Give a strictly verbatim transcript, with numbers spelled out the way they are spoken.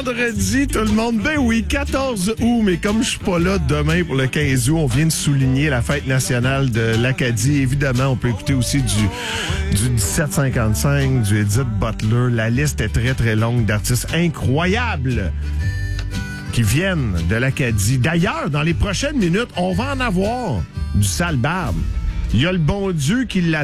vendredi, tout le monde. Ben oui, quatorze août, mais comme je suis pas là demain pour le quinze août, on vient de souligner la fête nationale de l'Acadie. Évidemment, on peut écouter aussi du, du dix-sept cinquante-cinq, du Edith Butler. La liste est très, très longue d'artistes incroyables qui viennent de l'Acadie. D'ailleurs, dans les prochaines minutes, on va en avoir du Sale Barbe. Il y a le bon Dieu qui l'a